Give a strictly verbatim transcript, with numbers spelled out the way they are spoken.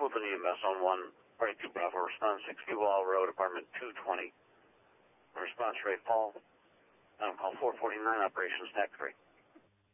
Fulton E M S on one forty-two Bravo, response sixty Wall Road, apartment two twenty. Response rate, Paul. Um, call four forty-nine, operations, tax three.